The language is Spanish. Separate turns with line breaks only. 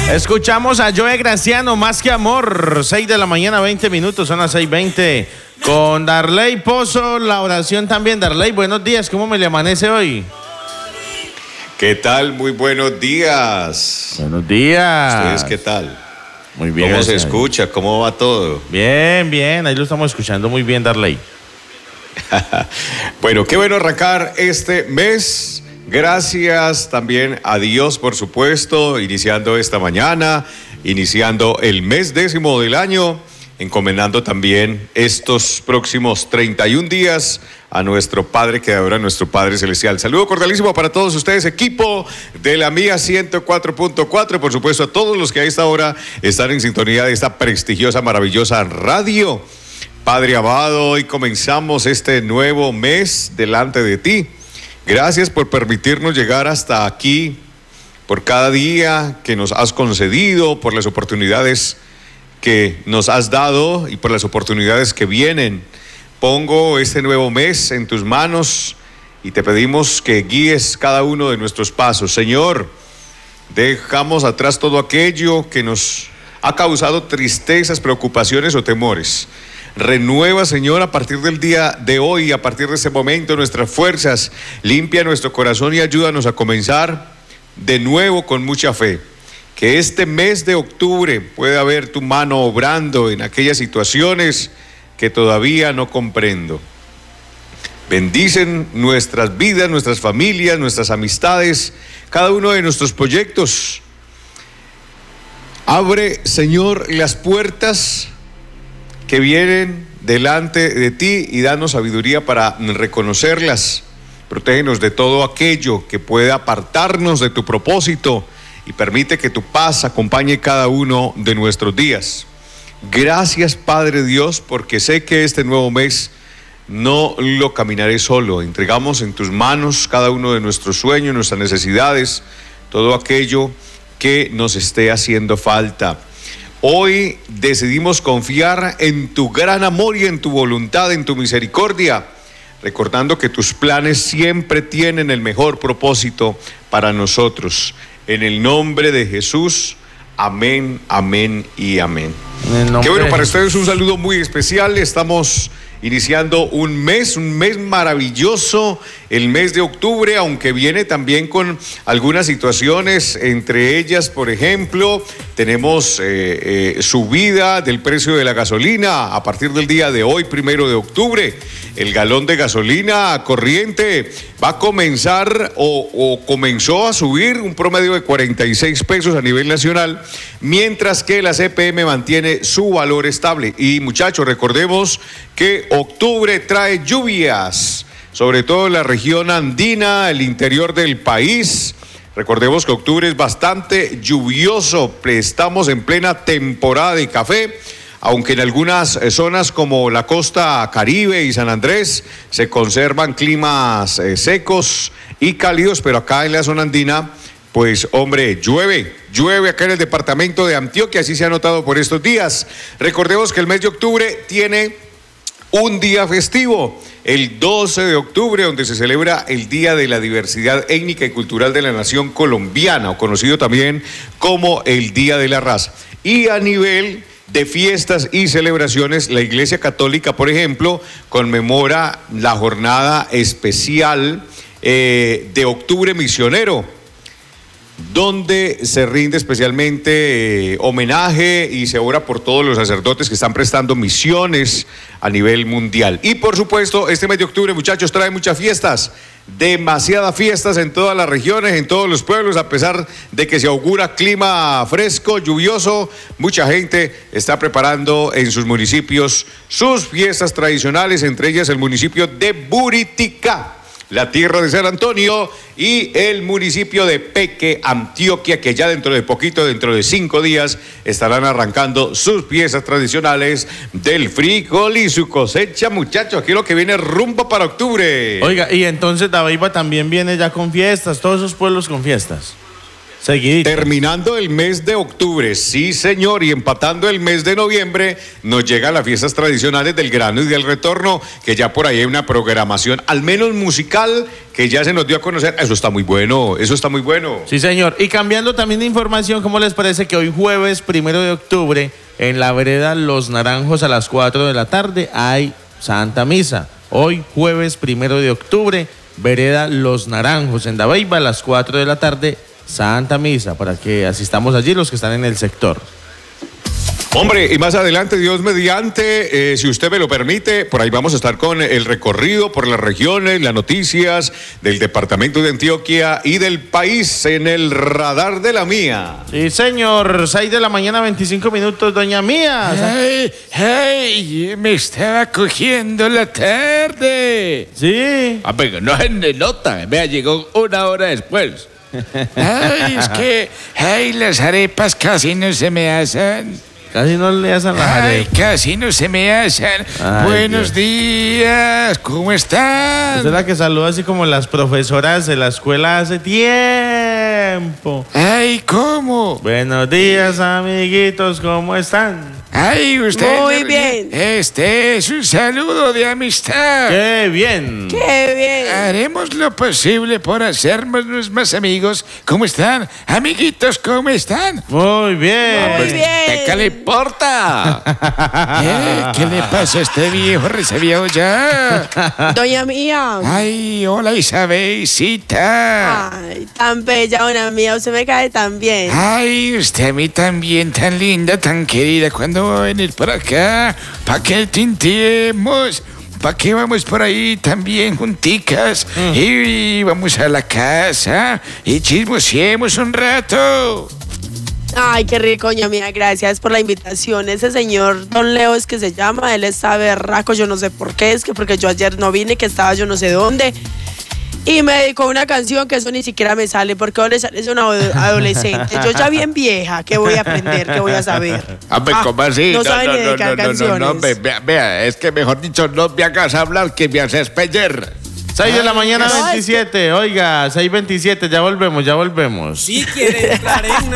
Escuchamos a Joe Graciano, Más que Amor, 6 de la mañana, 20 minutos, son las 6:20. Con Darley Pozo, la oración también. Darley, buenos días, ¿cómo me le amanece hoy?
¿Qué tal? Muy buenos días.
Buenos días.
¿Ustedes qué tal?
Muy bien.
¿Cómo se escucha? ¿Cómo va todo?
Bien, bien, ahí lo estamos escuchando muy bien, Darley.
Bueno, qué bueno arrancar este mes. Gracias también a Dios, por supuesto, iniciando esta mañana, iniciando el mes 10º del año, encomendando también estos próximos 31 días a nuestro Padre que adora, nuestro Padre Celestial. Saludo cordialísimo para todos ustedes, equipo de la Mía 104.4, por supuesto a todos los que a esta hora están en sintonía de esta prestigiosa, maravillosa radio. Padre amado, hoy comenzamos este nuevo mes delante de ti. Gracias por permitirnos llegar hasta aquí, por cada día que nos has concedido, por las oportunidades que nos has dado y por las oportunidades que vienen. Pongo este nuevo mes en tus manos y te pedimos que guíes cada uno de nuestros pasos. Señor, dejamos atrás todo aquello que nos ha causado tristezas, preocupaciones o temores. Renueva, Señor, a partir del día de hoy, a partir de este momento, nuestras fuerzas. Limpia nuestro corazón y ayúdanos a comenzar de nuevo con mucha fe. Que este mes de octubre pueda ver tu mano obrando en aquellas situaciones que todavía no comprendo. Bendicen nuestras vidas, nuestras familias, nuestras amistades, cada uno de nuestros proyectos. Abre, Señor, las puertas que vienen delante de ti y danos sabiduría para reconocerlas. Protégenos de todo aquello que pueda apartarnos de tu propósito y permite que tu paz acompañe cada uno de nuestros días. Gracias, Padre Dios, porque sé que este nuevo mes no lo caminaré solo. Entregamos en tus manos cada uno de nuestros sueños, nuestras necesidades, todo aquello que nos esté haciendo falta. Hoy decidimos confiar en tu gran amor y en tu voluntad, en tu misericordia, recordando que tus planes siempre tienen el mejor propósito para nosotros. En el nombre de Jesús, amén, amén y amén. Qué bueno, para ustedes un saludo muy especial. Estamos iniciando un mes maravilloso, el mes de octubre, aunque viene también con algunas situaciones, entre ellas, por ejemplo, tenemos subida del precio de la gasolina a partir del día de hoy, 1 de octubre. El galón de gasolina corriente va a comenzar o comenzó a subir un promedio de 46 pesos a nivel nacional, mientras que la CPM mantiene su valor estable. Y muchachos, recordemos que octubre trae lluvias, sobre todo en la región andina, el interior del país. Recordemos que octubre es bastante lluvioso, estamos en plena temporada de café, aunque en algunas zonas como la costa Caribe y San Andrés se conservan climas secos y cálidos, pero acá en la zona andina, pues hombre, llueve acá en el departamento de Antioquia, así se ha notado por estos días. Recordemos que el mes de octubre tiene un día festivo, el 12 de octubre, donde se celebra el Día de la Diversidad Étnica y Cultural de la Nación Colombiana, o conocido también como el Día de la Raza. Y a nivel de fiestas y celebraciones, la Iglesia Católica, por ejemplo, conmemora la jornada especial de octubre misionero, donde se rinde especialmente homenaje y se ora por todos los sacerdotes que están prestando misiones a nivel mundial. Y por supuesto, este mes de octubre, muchachos, trae muchas fiestas, demasiadas fiestas en todas las regiones, en todos los pueblos, a pesar de que se augura clima fresco, lluvioso. Mucha gente está preparando en sus municipios sus fiestas tradicionales, entre ellas el municipio de Buritica, la tierra de San Antonio, y el municipio de Peque, Antioquia, que ya dentro de poquito, dentro de 5 días, estarán arrancando sus fiestas tradicionales del frijol y su cosecha, muchachos. Aquí lo que viene rumbo para octubre.
Oiga, y entonces Dabeiba también viene ya con fiestas, todos esos pueblos con fiestas. Seguidito.
Terminando el mes de octubre, sí señor, y empatando el mes de noviembre, nos llegan las fiestas tradicionales del grano y del retorno, que ya por ahí hay una programación, al menos musical, que ya se nos dio a conocer. Eso está muy bueno, eso está muy bueno.
Sí, señor. Y cambiando también de información, ¿cómo les parece que hoy jueves 1 de octubre, en la vereda Los Naranjos a las 4 de la tarde, hay Santa Misa? Hoy jueves 1 de octubre, vereda Los Naranjos en Dabeiba a las 4 de la tarde, Santa Misa, para que asistamos allí los que están en el sector.
Hombre, y más adelante, Dios mediante, si usted me lo permite, por ahí vamos a estar con el recorrido por las regiones, las noticias del departamento de Antioquia y del país en el radar de la mía.
Sí, señor. 6 de la mañana, 25 minutos, doña Mía.
¡Hey! Me estaba cogiendo la tarde.
Sí.
Pero no se me nota. Vea, llegó 1 hora después. Ay, es que, las arepas casi no se me hacen.
Casi no le hacen las
Ay,
arepas.
casi no se me hacen.
Ay,
Buenos días, ¿cómo están?
Esa es la que saluda así como las profesoras de la escuela hace tiempo.
Ay, ¿cómo?
Buenos días, amiguitos, ¿cómo están?
Ay, usted.
Muy bien.
Este es un saludo de amistad.
¡Qué bien!
¡Qué bien!
Haremos lo posible por hacernos más amigos. ¿Cómo están? Amiguitos, ¿cómo están?
Muy bien.
Muy bien.
¿Qué le importa? ¿Qué le pasa a este viejo resabiado ya?
Doña Mía.
Ay, hola Isabelcita.
Ay, tan bella, doña Mía. Usted me cae tan bien.
Ay, usted a mí también, tan linda, tan querida. ¿Cuándo va a venir por acá? ¿Para qué tintiemos? ¿Para qué vamos por ahí también junticas? Y vamos a la casa y chismoseemos un rato.
Ay, qué rico, doña Mía. Gracias por la invitación. Ese señor Don Leo es que se llama. Él está berraco. Yo no sé por qué. Es que porque yo ayer no vine, que estaba yo no sé dónde. Y me dedicó una canción que eso ni siquiera me sale, porque ahora es una adolescente. Yo ya bien vieja, ¿qué voy a aprender? ¿Qué voy a saber?
¿Cómo así?
No sabe ni dedicar canciones.
Vea, es que mejor dicho, no me hagas hablar, que me haces peller.
6 de la mañana,
no,
27. Oiga, 6:27, ya volvemos.
Si quieres entrar en